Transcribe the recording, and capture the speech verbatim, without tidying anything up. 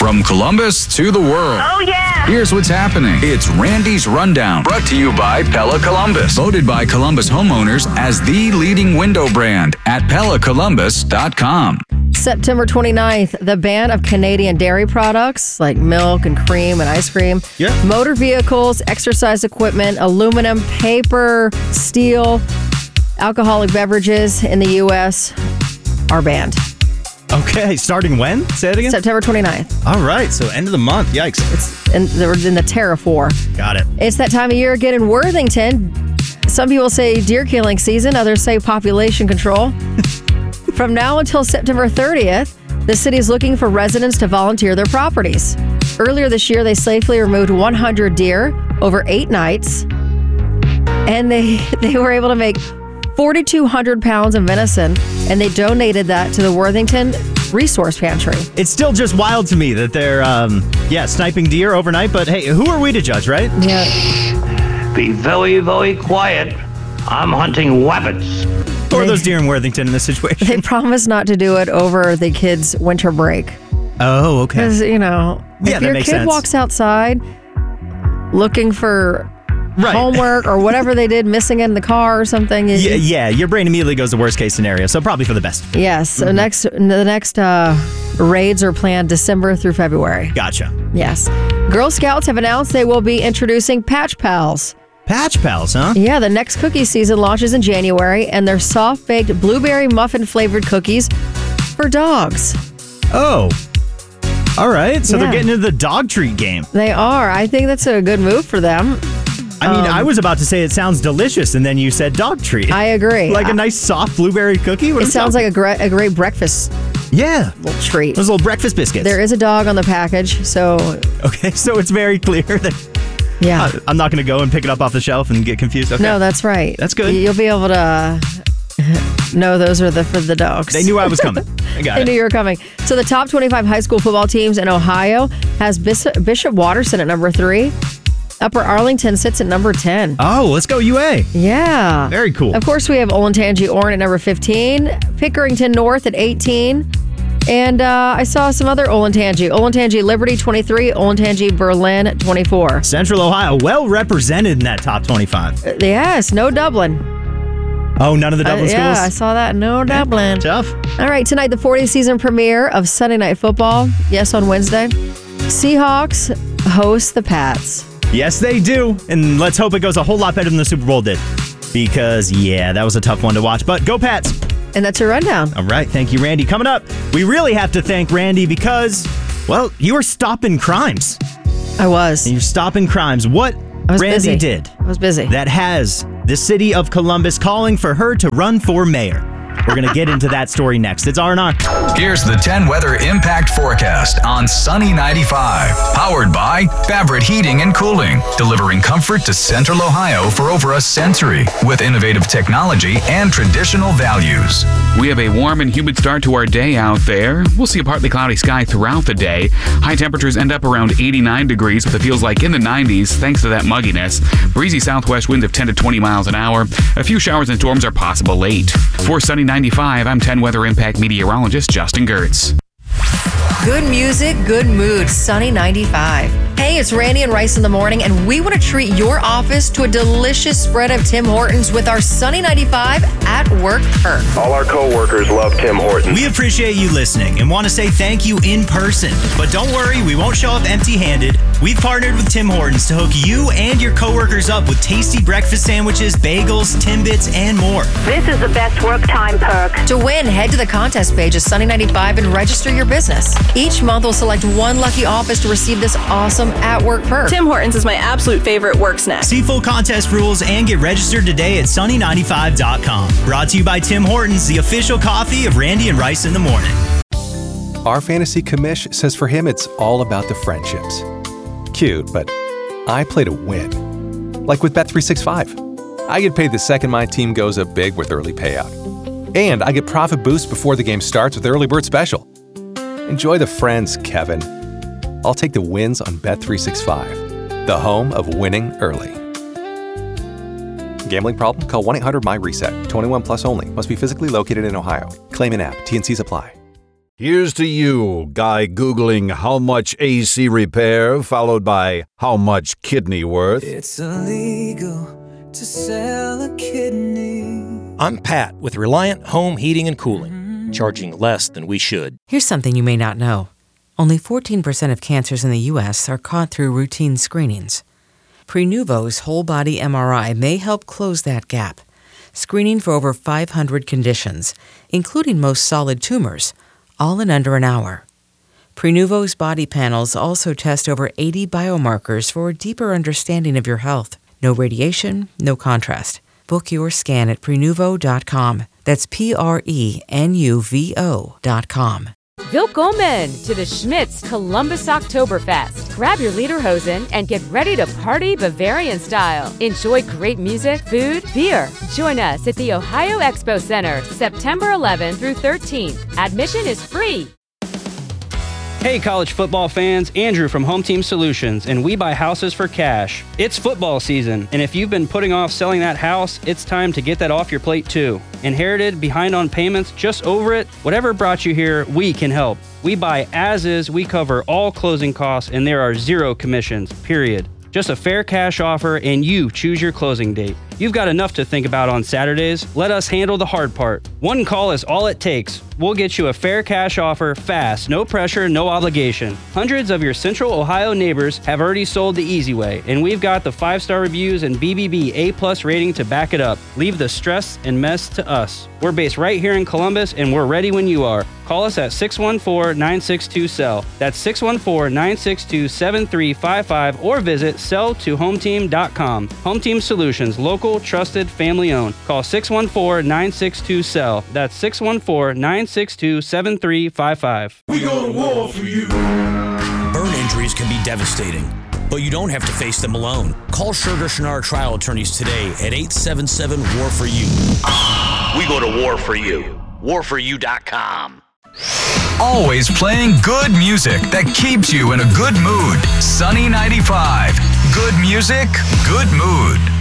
From Columbus to the world. Oh, yeah. Here's what's happening. It's Randy's Rundown, brought to you by Pella Columbus. Voted by Columbus homeowners as the leading window brand at Pella Columbus dot com. September twenty-ninth, the ban of Canadian dairy products like milk and cream and ice cream, yeah. motor vehicles, exercise equipment, aluminum, paper, steel, alcoholic beverages in the U S are banned. Okay, starting when? Say it again? September twenty-ninth. All right, so end of the month. Yikes. It's in, they're in the tariff war. Got it. It's that time of year again in Worthington. Some people say deer killing season, others say population control. From now until September thirtieth, the city is looking for residents to volunteer their properties. Earlier this year, they safely removed one hundred deer over eight nights, and they they were able to make four thousand two hundred pounds of venison, and they donated that to the Worthington Resource Pantry. It's still just wild to me that they're, um, yeah, sniping deer overnight, but hey, who are we to judge, right? Yeah. Be very, very quiet. I'm hunting rabbits. Who are those deer in Worthington in this situation? They promised not to do it over the kids' winter break. Oh, okay. Because, you know, Yeah, if that your makes kid sense. walks outside looking for Right. homework or whatever they did, missing in the car or something. it- Yeah, yeah, your brain immediately goes to worst case scenario, so probably for the best. Yes. So next, the next uh, raids are planned December through February. Gotcha. Yes. Girl Scouts have announced they will be introducing Patch Pals. Patch Pals, huh? Yeah, the next cookie season launches in January, and they're soft-baked blueberry muffin-flavored cookies for dogs. Oh. All right, so Yeah. they're getting into the dog treat game. They are. I think that's a good move for them. I mean, Um, I was about to say it sounds delicious, and then you said dog treat. I agree. Like a nice soft blueberry cookie? What It does sounds like a great, a great breakfast Yeah. little treat. Those little breakfast biscuits. There is a dog on the package, so Okay, so it's very clear that yeah. uh, I'm not going to go and pick it up off the shelf and get confused. Okay. No, that's right. That's good. You'll be able to know those are the for the dogs. They knew I was coming. I got They it. knew you were coming. So the top twenty-five high school football teams in Ohio has Bishop, Bishop Watterson at number three. Upper Arlington sits at number ten. Oh, let's go U A. Yeah. Very cool. Of course, we have Olentangy Orne at number fifteen, Pickerington North at eighteen, and uh, I saw some other Olentangy. Olentangy Liberty twenty-three, Olentangy Berlin at twenty-four. Central Ohio, well represented in that top twenty-five. Uh, yes, no Dublin. Oh, none of the Dublin Uh, yeah, I schools? saw that. No Dublin. Tough. All right, tonight, the fortieth season premiere of Sunday Night Football. Yes, on Wednesday. Seahawks host the Pats. Yes, they do. And let's hope it goes a whole lot better than the Super Bowl did. Because, yeah, that was a tough one to watch. But go Pats. And that's your rundown. All right. Thank you, Randy. Coming up, we really have to thank Randy because, well, you were stopping crimes. I was. And you're stopping crimes. What I was Randy busy. did I was busy. that has the city of Columbus calling for her to run for mayor. We're going to get into that story next. It's R and R. Here's the ten weather impact forecast on Sunny ninety-five. Powered by Favorite Heating and Cooling, delivering comfort to Central Ohio for over a century with innovative technology and traditional values. We have a warm and humid start to our day out there. We'll see a partly cloudy sky throughout the day. High temperatures end up around eighty-nine degrees, with it feels like in the nineties thanks to that mugginess. Breezy southwest winds of ten to twenty miles an hour. A few showers and storms are possible late. For Sunny ninety-five, I'm ten Weather Impact meteorologist Justin Gertz. Good music, good mood. Sunny ninety-five. Hey, it's Randy and Rice in the morning, and we want to treat your office to a delicious spread of Tim Hortons with our Sunny ninety-five at work perk. All our coworkers love Tim Hortons. We appreciate you listening and want to say thank you in person. But don't worry, we won't show up empty-handed. We've partnered with Tim Hortons to hook you and your coworkers up with tasty breakfast sandwiches, bagels, Timbits, and more. This is the best work time perk. To win, head to the contest page of Sunny ninety-five and register your business. Each month, we'll select one lucky office to receive this awesome at-work perk. Tim Hortons is my absolute favorite work snack. See full contest rules and get registered today at sunny ninety-five dot com. Brought to you by Tim Hortons, the official coffee of Randy and Rice in the morning. Our fantasy commish says for him it's all about the friendships. Cute, but I play to win. Like with Bet three sixty-five. I get paid the second my team goes up big with early payout. And I get profit boost before the game starts with Early Bird Special. Enjoy the friends, Kevin. I'll take the wins on Bet three sixty-five, the home of winning early. Gambling problem? Call one eight hundred M Y RESET. twenty-one plus only. Must be physically located in Ohio. Claim in app. T N Cs apply. Here's to you, guy Googling how much A C repair, followed by how much kidney worth. It's illegal to sell a kidney. I'm Pat with Reliant Home Heating and Cooling, charging less than we should. Here's something you may not know. Only fourteen percent of cancers in the U S are caught through routine screenings. Prenuvo's whole-body M R I may help close that gap, screening for over five hundred conditions, including most solid tumors, all in under an hour. Prenuvo's body panels also test over eighty biomarkers for a deeper understanding of your health. No radiation, no contrast. Book your scan at Prenuvo dot com. That's P R E N U V O dot com. Willkommen to the Schmitz Columbus Oktoberfest. Grab your lederhosen and get ready to party Bavarian style. Enjoy great music, food, beer. Join us at the Ohio Expo Center, September eleventh through thirteenth. Admission is free. Hey college football fans, Andrew from Home Team Solutions, and we buy houses for cash. It's football season, and if you've been putting off selling that house, it's time to get that off your plate too. Inherited, behind on payments, just over it? Whatever brought you here, we can help. We buy as is, we cover all closing costs, and there are zero commissions, period. Just a fair cash offer, and you choose your closing date. You've got enough to think about on Saturdays. Let us handle the hard part. One call is all it takes. We'll get you a fair cash offer fast, no pressure, no obligation. Hundreds of your Central Ohio neighbors have already sold the easy way, and we've got the five-star reviews and B B B A-plus rating to back it up. Leave the stress and mess to us. We're based right here in Columbus, and we're ready when you are. Call us at six one four, nine six two, S E L L. That's six one four, nine six two, seven three five five, or visit sell to home team dot com. Home Team Solutions, local, trusted, family owned. Call six one four, nine six two, S E L L. That's six one four, nine six two, seven three five five. We go to war for you. Burn injuries can be devastating, but you don't have to face them alone. Call Sugar Chenard Trial Attorneys today at eight seven seven, W A R for you. We go to war for you. war for you dot com. Always playing good music that keeps you in a good mood. Sunny ninety-five. Good music, good mood.